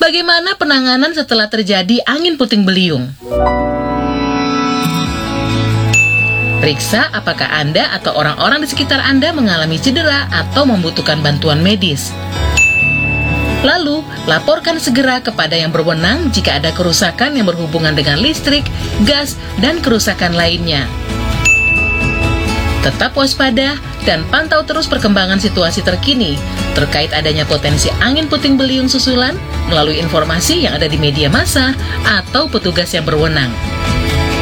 Bagaimana penanganan setelah terjadi angin puting beliung? Periksa apakah Anda atau orang-orang di sekitar Anda mengalami cedera atau membutuhkan bantuan medis. Lalu, laporkan segera kepada yang berwenang jika ada kerusakan yang berhubungan dengan listrik, gas, dan kerusakan lainnya. Tetap waspada dan pantau terus perkembangan situasi terkini terkait adanya potensi angin puting beliung susulan melalui informasi yang ada di media massa atau petugas yang berwenang.